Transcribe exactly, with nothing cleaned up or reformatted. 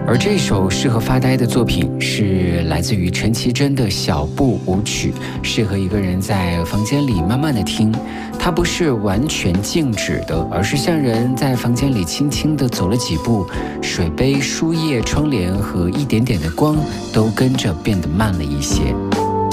而这首适合发呆的作品是来自于陈绮贞的小步舞曲，适合一个人在房间里慢慢的听。它不是完全静止的，而是像人在房间里轻轻地走了几步，水杯、书页、窗帘和一点点的光都跟着变得慢了一些。